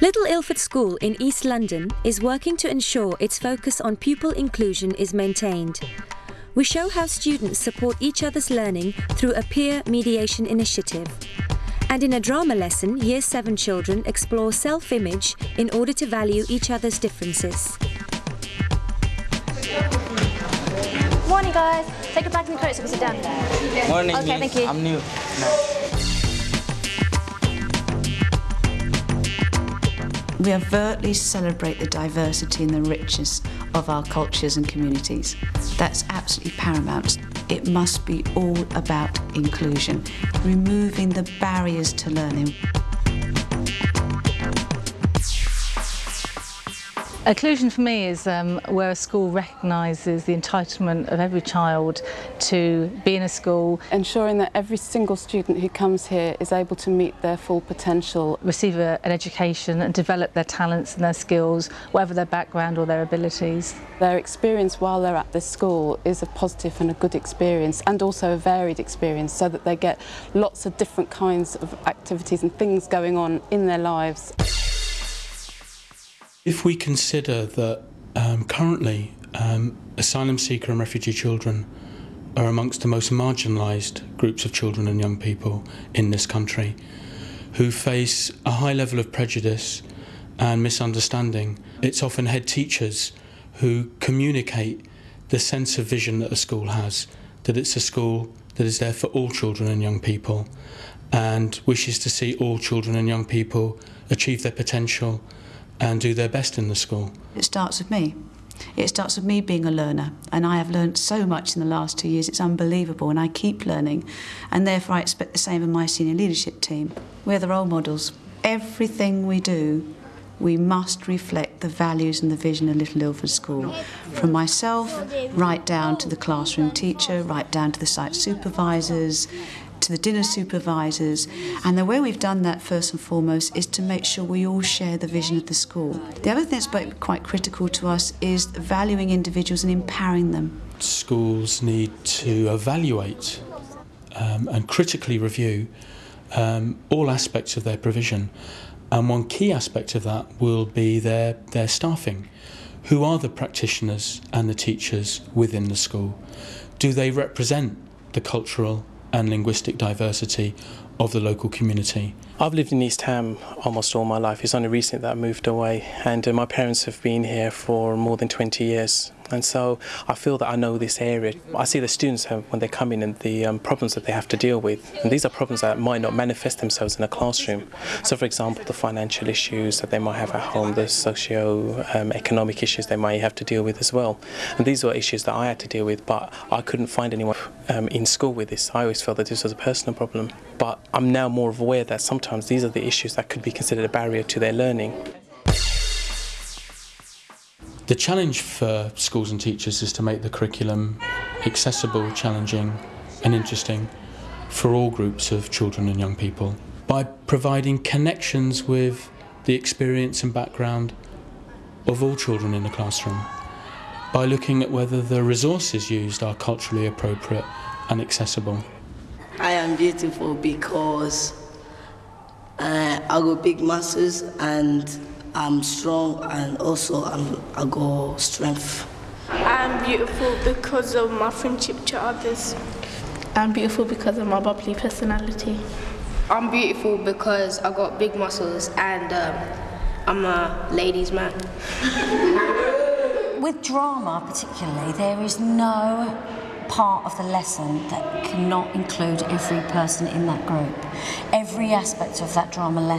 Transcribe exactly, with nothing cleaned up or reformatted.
Little Ilford School in East London is working to ensure its focus on pupil inclusion is maintained. We show how students support each other's learning through a peer mediation initiative. And in a drama lesson, Year seven children explore self-image in order to value each other's differences. Morning, guys. Take your bags and coats and sit down. Morning, okay, miss. thank you. I'm new. No. We overtly celebrate the diversity and the richness of our cultures and communities. That's absolutely paramount. It must be all about inclusion, removing the barriers to learning. Inclusion for me is um, where a school recognises the entitlement of every child to be in a school. Ensuring that every single student who comes here is able to meet their full potential. Receive a, an education and develop their talents and their skills, whatever their background or their abilities. Their experience while they're at this school is a positive and a good experience, and also a varied experience, so that they get lots of different kinds of activities and things going on in their lives. If we consider that um, currently um, asylum seeker and refugee children are amongst the most marginalised groups of children and young people in this country, who face a high level of prejudice and misunderstanding, it's often head teachers who communicate the sense of vision that a school has, that it's a school that is there for all children and young people and wishes to see all children and young people achieve their potential and do their best in the school. It starts with me. It starts with me being a learner, and I have learned so much in the last two years, it's unbelievable, and I keep learning, and therefore I expect the same of my senior leadership team. We're the role models. Everything we do, we must reflect the values and the vision of Little Ilford School. From myself, right down to the classroom teacher, right down to the site supervisors, to the dinner supervisors, and the way we've done that first and foremost is to make sure we all share the vision of the school. The other thing that's quite critical to us is valuing individuals and empowering them. Schools need to evaluate um, and critically review um, all aspects of their provision, and one key aspect of that will be their, their staffing. Who are the practitioners and the teachers within the school? Do they represent the cultural and linguistic diversity of the local community? I've lived in East Ham almost all my life. It's only recently that I moved away, and uh, my parents have been here for more than twenty years. And so I feel that I know this area. I see the students have, when they come in, and the um, problems that they have to deal with. And these are problems that might not manifest themselves in a classroom. So, for example, the financial issues that they might have at home, the socio-economic um, issues they might have to deal with as well. And these were issues that I had to deal with, but I couldn't find anyone um, in school with this. I always felt that this was a personal problem. But I'm now more aware that sometimes these are the issues that could be considered a barrier to their learning. The challenge for schools and teachers is to make the curriculum accessible, challenging and interesting for all groups of children and young people by providing connections with the experience and background of all children in the classroom, by looking at whether the resources used are culturally appropriate and accessible. I am beautiful because uh, I got big muscles and I'm strong, and also I'm, I got strength. I'm beautiful because of my friendship to others. I'm beautiful because of my bubbly personality. I'm beautiful because I got big muscles and um, I'm a ladies' man. With drama particularly, there is no part of the lesson that cannot include every person in that group. Every aspect of that drama lesson